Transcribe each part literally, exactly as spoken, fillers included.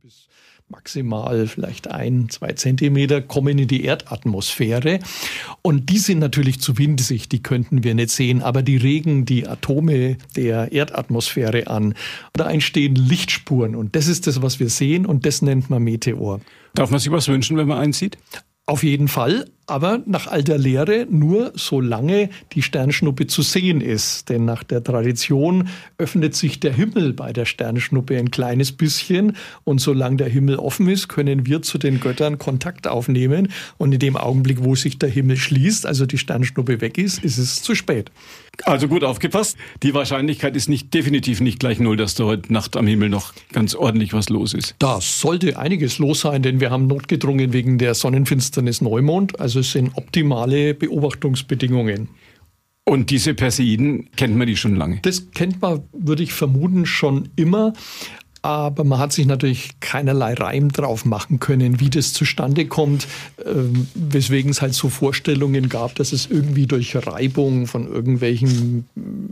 bis maximal vielleicht ein, zwei Zentimeter kommen in die Erdatmosphäre. Und die sind natürlich zu winzig, die könnten wir nicht sehen, aber die regen die Atome der Erdatmosphäre an. Da entstehen Lichtspuren und das ist das, was wir sehen und das nennt man Meteor. Darf man sich was wünschen, wenn man einen sieht? Auf jeden Fall, aber nach alter Lehre nur solange die Sternschnuppe zu sehen ist. Denn nach der Tradition öffnet sich der Himmel bei der Sternschnuppe ein kleines bisschen. Und solange der Himmel offen ist, können wir zu den Göttern Kontakt aufnehmen. Und in dem Augenblick, wo sich der Himmel schließt, also die Sternschnuppe weg ist, ist es zu spät. Also gut aufgepasst. Die Wahrscheinlichkeit ist nicht definitiv nicht gleich null, dass da heute Nacht am Himmel noch ganz ordentlich was los ist. Da sollte einiges los sein, denn wir haben notgedrungen wegen der Sonnenfinsternis Neumond. Also es sind optimale Beobachtungsbedingungen. Und diese Perseiden kennt man die schon lange? Das kennt man, würde ich vermuten, schon immer. Aber man hat sich natürlich keinerlei Reim drauf machen können, wie das zustande kommt, ähm, weswegen es halt so Vorstellungen gab, dass es irgendwie durch Reibung von irgendwelchen,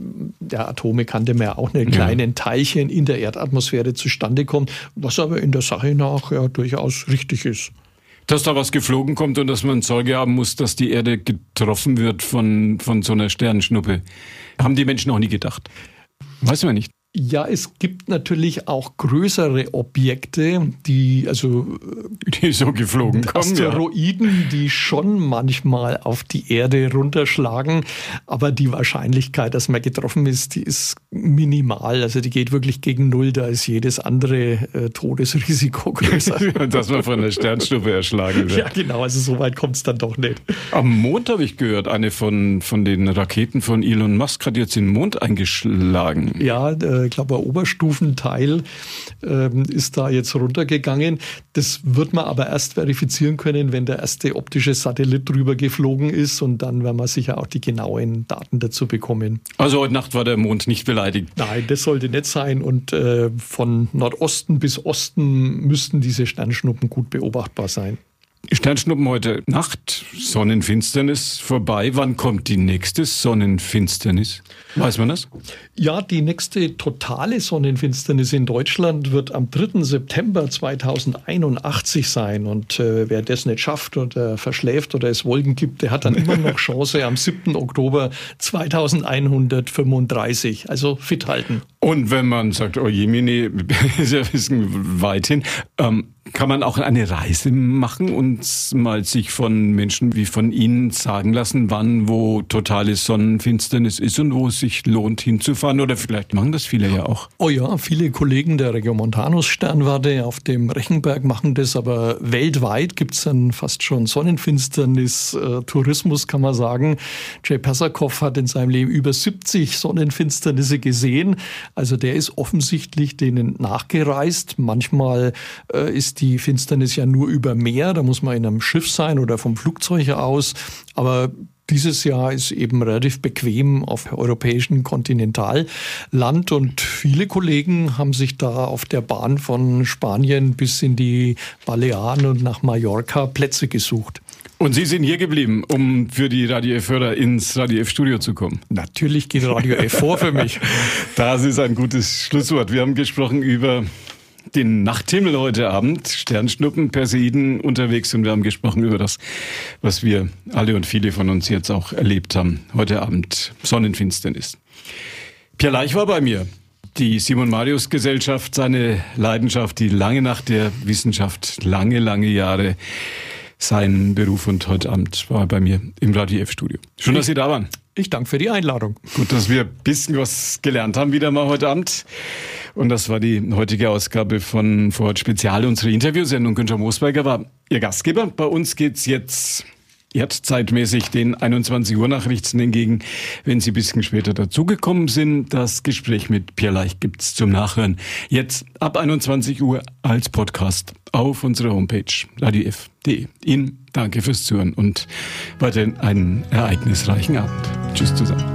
ja, Atome kannte man ja auch nicht, kleinen Teilchen in der Erdatmosphäre zustande kommt, was aber in der Sache nach ja durchaus richtig ist. Dass da was geflogen kommt und dass man Sorge haben muss, dass die Erde getroffen wird von, von so einer Sternschnuppe, haben die Menschen auch nie gedacht. Weiß man nicht. Ja, es gibt natürlich auch größere Objekte, die also die so geflogen kommen, Asteroiden, ja. die schon manchmal auf die Erde runterschlagen, aber die Wahrscheinlichkeit, dass man getroffen ist, die ist minimal. Also die geht wirklich gegen Null. Da ist jedes andere äh, Todesrisiko größer. Dass man von der Sternschnuppe erschlagen wird. Ja, genau. Also so weit kommt es dann doch nicht. Am Mond habe ich gehört, eine von von den Raketen von Elon Musk hat jetzt den Mond eingeschlagen. Ja, äh, ich glaube, ein Oberstufenteil ähm, ist da jetzt runtergegangen. Das wird man aber erst verifizieren können, wenn der erste optische Satellit drüber geflogen ist. Und dann werden wir sicher auch die genauen Daten dazu bekommen. Also heute Nacht war der Mond nicht beleidigt? Nein, das sollte nicht sein. Und äh, von Nordosten bis Osten müssten diese Sternschnuppen gut beobachtbar sein. Sternschnuppen heute Nacht, Sonnenfinsternis vorbei. Wann kommt die nächste Sonnenfinsternis? Weiß man das? Ja, die nächste totale Sonnenfinsternis in Deutschland wird am dritten September zweitausendeinundachtzig sein. Und äh, wer das nicht schafft oder verschläft oder es Wolken gibt, der hat dann immer noch Chance am siebten Oktober zweitausendeinhundertfünfunddreißig. Also fit halten. Und wenn man sagt, oh Jemine, ist ja ein bisschen weit hin, ähm, kann man auch eine Reise machen und mal sich von Menschen wie von Ihnen sagen lassen, wann wo totale Sonnenfinsternis ist und wo es sich lohnt hinzufahren? Oder vielleicht machen das viele ja auch. Oh ja, viele Kollegen der Regiomontanus-Sternwarte auf dem Rechenberg machen das, aber weltweit gibt es dann fast schon Sonnenfinsternis-Tourismus, kann man sagen. Jay Pasakow hat in seinem Leben über siebzig Sonnenfinsternisse gesehen. Also der ist offensichtlich denen nachgereist. Manchmal äh, ist die Finsternis ja nur über Meer, da muss man in einem Schiff sein oder vom Flugzeug aus, aber dieses Jahr ist eben relativ bequem auf europäischem Kontinentalland und viele Kollegen haben sich da auf der Bahn von Spanien bis in die Balearen und nach Mallorca Plätze gesucht. Und Sie sind hier geblieben, um für die Radio F-Hörer ins Radio F-Studio zu kommen? Natürlich geht Radio F vor für mich. Das ist ein gutes Schlusswort. Wir haben gesprochen über den Nachthimmel heute Abend, Sternschnuppen, Perseiden unterwegs und wir haben gesprochen über das, was wir alle und viele von uns jetzt auch erlebt haben. Heute Abend Sonnenfinsternis. Pierre Leich war bei mir. Die Simon-Marius-Gesellschaft, seine Leidenschaft, die lange Nacht der Wissenschaft, lange, lange Jahre sein Beruf und heute Abend war er bei mir im Radio F-Studio. Schön, dass Sie da waren. Ich danke für die Einladung. Gut, dass wir ein bisschen was gelernt haben wieder mal heute Abend. Und das war die heutige Ausgabe von Vorort Spezial, unsere Interviewsendung. Günther Moosberger war Ihr Gastgeber. Bei uns geht's jetzt erdzeitmäßig den einundzwanzig Uhr Nachrichten entgegen. Wenn Sie ein bisschen später dazugekommen sind, das Gespräch mit Pierre Leich gibt's zum Nachhören. Jetzt ab einundzwanzig Uhr als Podcast auf unserer Homepage radio f punkt de. Ihnen danke fürs Zuhören und weiterhin einen ereignisreichen Abend. Tschüss zusammen.